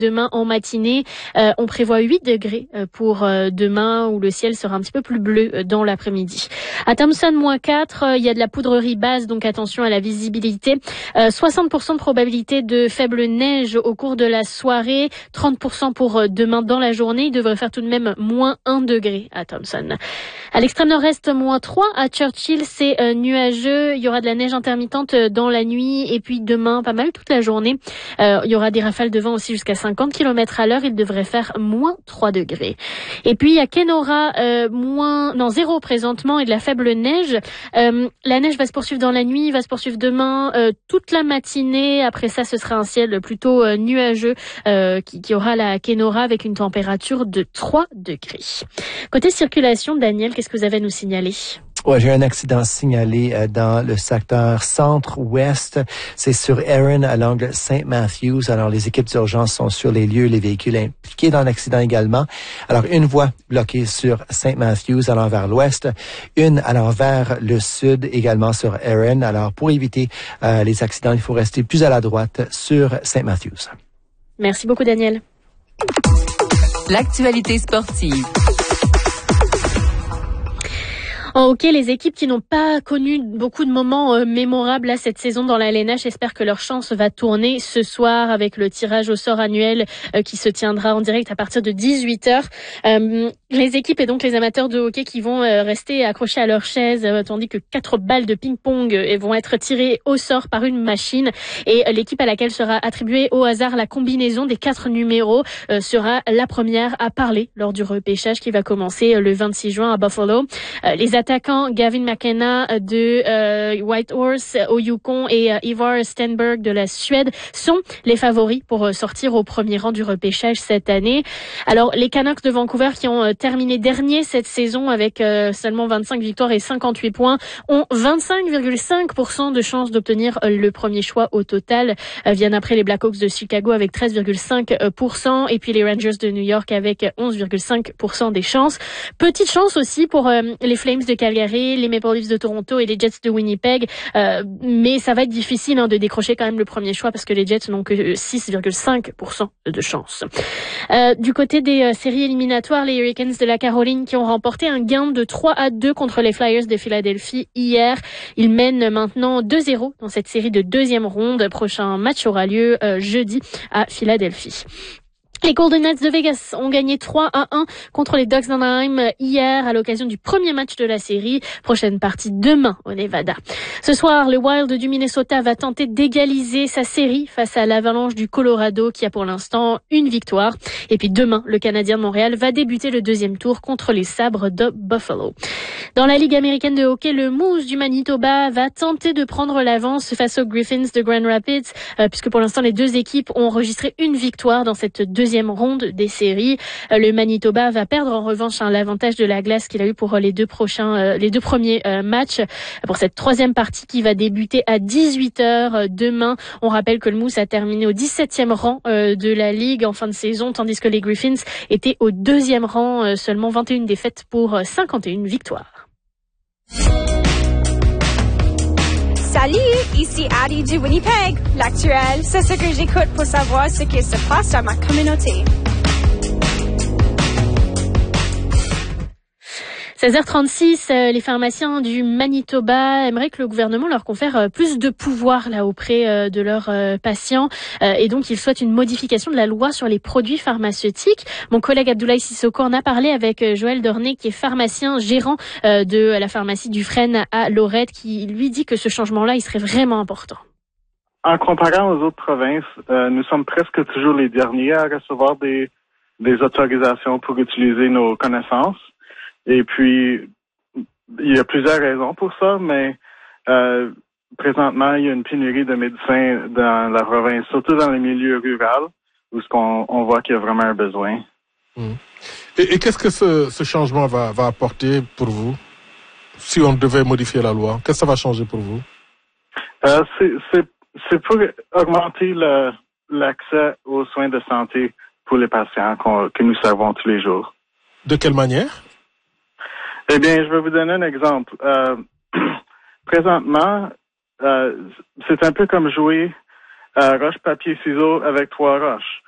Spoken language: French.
Demain en matinée, on prévoit 8 degrés pour demain où le ciel sera un petit peu plus bleu dans l'après-midi. À Thompson, -4, il y a de la poudrerie basse, donc attention à la visibilité. 60% de probabilité de faible neige au cours de la soirée, 30% pour demain dans la journée. Il devrait faire tout de même -1 degré à Thompson. À l'extrême nord-est, -3. À Churchill, c'est nuageux. Il y aura de la neige intermittente dans la nuit. Et puis demain, pas mal toute la journée. Il y aura des rafales de vent aussi jusqu'à 50 km à l'heure. Il devrait faire -3 degrés. Et puis à Kenora, 0 présentement et de la faible neige. La neige va se poursuivre dans la nuit, va se poursuivre demain toute la matinée. Après ça, ce sera un ciel plutôt nuageux qui aura la Kenora avec une température de 3 degrés. Côté circulation, Daniel, qu'est-ce que vous avez à nous signaler? Ouais, j'ai un accident signalé dans le secteur centre-ouest. C'est sur Erin à l'angle St. Matthews. Alors, les équipes d'urgence sont sur les lieux, les véhicules impliqués dans l'accident également. Alors, une voie bloquée sur St. Matthews allant vers l'ouest, une allant vers le sud également sur Erin. Alors, pour éviter les accidents, il faut rester plus à la droite sur St. Matthews. Merci beaucoup, Daniel. L'actualité sportive. En hockey, les équipes qui n'ont pas connu beaucoup de moments mémorables là, cette saison dans la LNH espèrent que leur chance va tourner ce soir avec le tirage au sort annuel qui se tiendra en direct à partir de 18h. Les équipes et donc les amateurs de hockey qui vont rester accrochés à leur chaise tandis que 4 balles de ping-pong vont être tirées au sort par une machine et l'équipe à laquelle sera attribuée au hasard la combinaison des 4 numéros sera la première à parler lors du repêchage qui va commencer le 26 juin à Buffalo. Les attaquants Gavin McKenna de Whitehorse au Yukon et Ivar Stenberg de la Suède sont les favoris pour sortir au premier rang du repêchage cette année. Alors les Canucks de Vancouver qui ont terminé dernier cette saison avec seulement 25 victoires et 58 points ont 25,5% de chances d'obtenir le premier choix au total. Viennent après les Blackhawks de Chicago avec 13,5% et puis les Rangers de New York avec 11,5% des chances. Petite chance aussi pour les Flames de Calgary, les Maple Leafs de Toronto et les Jets de Winnipeg, mais ça va être difficile de décrocher quand même le premier choix parce que les Jets n'ont que 6,5% de chance. Du côté des séries éliminatoires, les Hurricanes de la Caroline qui ont remporté un gain de 3-2 contre les Flyers de Philadelphie hier. Ils mènent maintenant 2-0 dans cette série de deuxième ronde. Prochain match aura lieu jeudi à Philadelphie. Les Golden Knights de Vegas ont gagné 3-1 contre les Ducks d'Anaheim hier à l'occasion du premier match de la série. Prochaine partie demain au Nevada. Ce soir, le Wild du Minnesota va tenter d'égaliser sa série face à l'Avalanche du Colorado qui a pour l'instant une victoire. Et puis demain, le Canadien de Montréal va débuter le deuxième tour contre les Sabres de Buffalo. Dans la Ligue américaine de hockey, le Moose du Manitoba va tenter de prendre l'avance face aux Griffins de Grand Rapids puisque pour l'instant les deux équipes ont enregistré une victoire dans cette deuxième ronde des séries. Le Manitoba va perdre en revanche l'avantage de la glace qu'il a eu pour les deux premiers matchs pour cette troisième partie qui va débuter à 18h demain. On rappelle que le Moose a terminé au 17e rang de la Ligue en fin de saison, tandis que les Griffins étaient au 2e rang, seulement 21 défaites pour 51 victoires. Salut, ici Addie du Winnipeg. L'actuel, c'est ce que j'écoute pour savoir ce qui se passe dans ma communauté. 16h36, les pharmaciens du Manitoba aimeraient que le gouvernement leur confère plus de pouvoir là auprès de leurs patients et donc ils souhaitent une modification de la loi sur les produits pharmaceutiques. Mon collègue Abdoulaye Sissoko en a parlé avec Joël Dorné qui est pharmacien gérant de la pharmacie du Frêne à Lorette qui lui dit que ce changement-là il serait vraiment important. En comparant aux autres provinces, nous sommes presque toujours les derniers à recevoir des autorisations pour utiliser nos connaissances. Et puis, il y a plusieurs raisons pour ça, mais présentement, il y a une pénurie de médecins dans la province, surtout dans les milieux ruraux, où on voit qu'il y a vraiment un besoin. Et qu'est-ce que ce changement va apporter pour vous, si on devait modifier la loi? Qu'est-ce que ça va changer pour vous? C'est pour augmenter l'accès aux soins de santé pour les patients que nous servons tous les jours. De quelle manière? Eh bien, je vais vous donner un exemple. Présentement, c'est un peu comme jouer à roche, papier, ciseaux avec 3 roches.